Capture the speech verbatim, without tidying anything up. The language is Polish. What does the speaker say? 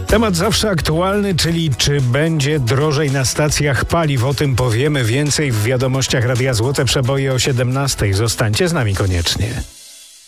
Temat zawsze aktualny, czyli czy będzie drożej na stacjach paliw. O tym powiemy więcej w wiadomościach Radia Złote Przeboje o siedemnastej. Zostańcie z nami koniecznie.